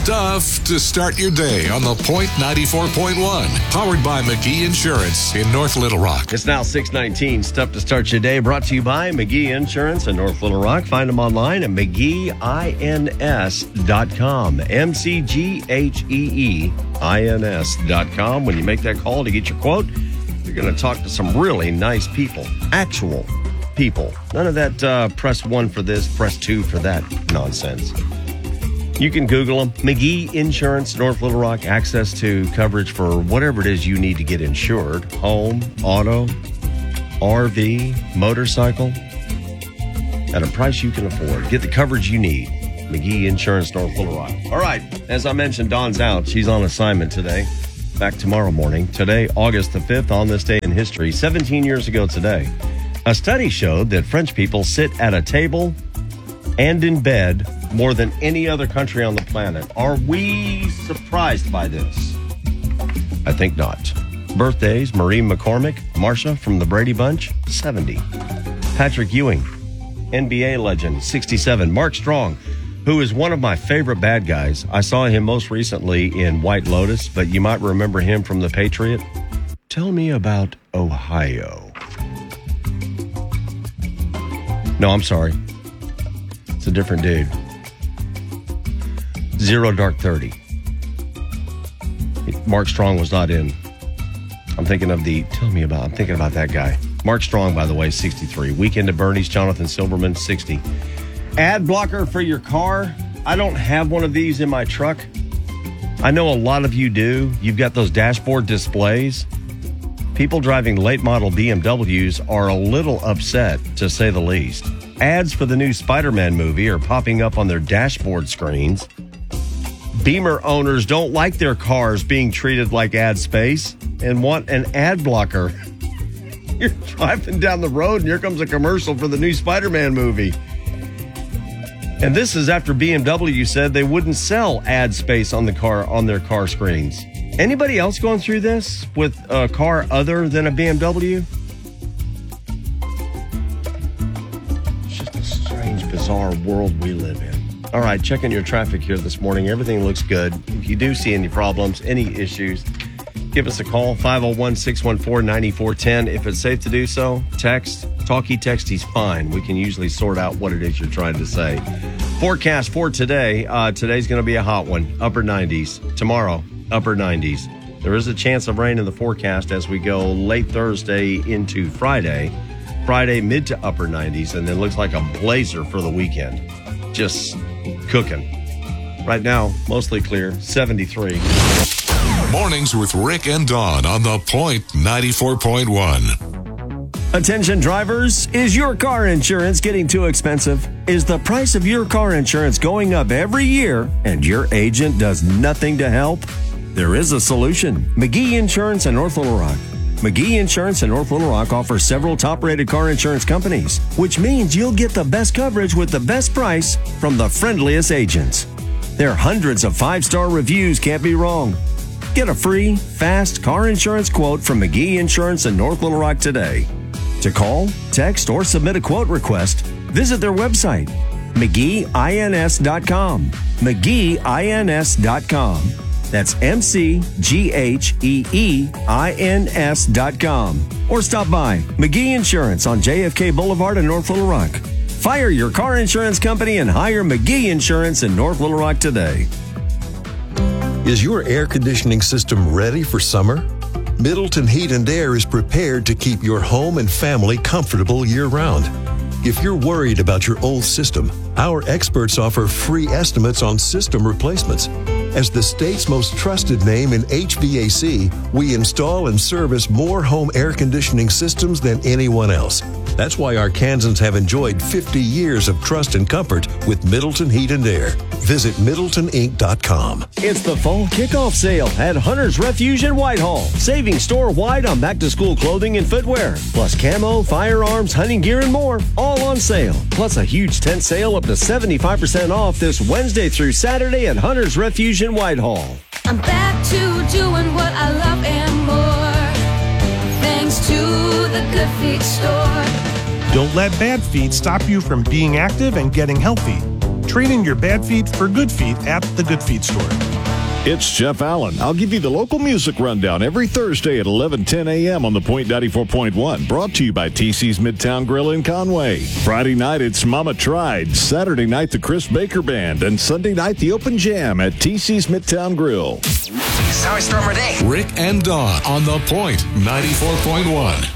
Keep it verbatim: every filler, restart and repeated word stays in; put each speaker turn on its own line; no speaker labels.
Stuff to start your day on The Point ninety-four point one. Powered by McGee Insurance in North Little Rock.
It's now six nineteen. Stuff to start your day brought to you by McGee Insurance in North Little Rock. Find them online at McGee Ins dot com. M C G H E E I N S dot com. When you make that call to get your quote, you're going to talk to some really nice people. Actual people. None of that uh, press one for this, press two for that nonsense. You can Google them. McGee Insurance, North Little Rock. Access to coverage for whatever it is you need to get insured. Home, auto, R V, motorcycle. At a price you can afford. Get the coverage you need. McGee Insurance, North Little Rock. All right. As I mentioned, Dawn's out. She's on assignment today. Back tomorrow morning. Today, August the fifth, on this day in history, seventeen years ago today, a study showed that French people sit at a table and in bed more than any other country on the planet. Are we surprised by this? I think not. Birthdays: Marie McCormick, Marsha from the Brady Bunch, seventy. Patrick Ewing, N B A legend, sixty-seven. Mark Strong, who is one of my favorite bad guys. I saw him most recently in White Lotus, but you might remember him from The Patriot. Tell me about Ohio. No, I'm sorry. It's a different dude. Zero Dark Thirty. Mark Strong was not in. I'm thinking of the, tell me about, I'm thinking about that guy. Mark Strong, by the way, sixty-three. Weekend at Bernie's, Jonathan Silverman, sixty. Ad blocker for your car. I don't have one of these in my truck. I know a lot of you do. You've got those dashboard displays. People driving late model B M Ws are a little upset, to say the least. Ads for the new Spider-Man movie are popping up on their dashboard screens. Beamer owners don't like their cars being treated like ad space and want an ad blocker. You're driving down the road and here comes a commercial for the new Spider-Man movie. And this is after B M W said they wouldn't sell ad space on the car on their car screens. Anybody else going through this with a car other than a B M W? It's just a strange, bizarre world we live in. All right, checking your traffic here this morning. Everything looks good. If you do see any problems, any issues, give us a call, five oh one, six one four, nine four one zero. If it's safe to do so, text. Talkie texty's fine. We can usually sort out what it is you're trying to say. Forecast for today. Uh, today's going to be a hot one. Upper nineties. Tomorrow, upper nineties. There is a chance of rain in the forecast as we go late Thursday into Friday. Friday, mid to upper nineties, and then looks like a blazer for the weekend. Just cooking. Right now, mostly clear, seventy-three.
Mornings with Rick and Dawn on The Point ninety-four point one.
Attention drivers, is your car insurance getting too expensive? Is the price of your car insurance going up every year and your agent does nothing to help? There is a solution. McGee Insurance in North Little Rock. McGee Insurance in North Little Rock offers several top-rated car insurance companies, which means you'll get the best coverage with the best price from the friendliest agents. Their hundreds of five-star reviews can't be wrong. Get a free, fast car insurance quote from McGee Insurance in North Little Rock today. To call, text, or submit a quote request, visit their website, McGee Ins dot com. McGee Ins dot com. That's M C G H E E I N S dot com. Or stop by McGee Insurance on J F K Boulevard in North Little Rock. Fire your car insurance company and hire McGee Insurance in North Little Rock today.
Is your air conditioning system ready for summer? Middleton Heat and Air is prepared to keep your home and family comfortable year-round. If you're worried about your old system, our experts offer free estimates on system replacements. As the state's most trusted name in H V A C, we install and service more home air conditioning systems than anyone else. That's why Arkansans have enjoyed fifty years of trust and comfort with Middleton Heat and Air. Visit Middleton Inc dot com.
It's the fall kickoff sale at Hunter's Refuge in Whitehall. Saving store-wide on back-to-school clothing and footwear. Plus camo, firearms, hunting gear, and more. All on sale. Plus a huge tent sale up to seventy-five percent off this Wednesday through Saturday at Hunter's Refuge in Whitehall.
I'm back to doing what I love and more. Thanks to the Good Feet store.
Don't let bad feet stop you from being active and getting healthy. Trade in your bad feet for good feet at the Good Feet store.
It's Jeff Allen. I'll give you the local music rundown every Thursday at eleven ten a.m. on the Point ninety-four point one. Brought to you by T C's Midtown Grill in Conway. Friday night, it's Mama Tried. Saturday night, the Chris Baker Band. And Sunday night, the Open Jam at T C's Midtown Grill.
Sorry, Stormer Day.
Rick and Dawn on the Point ninety-four point one.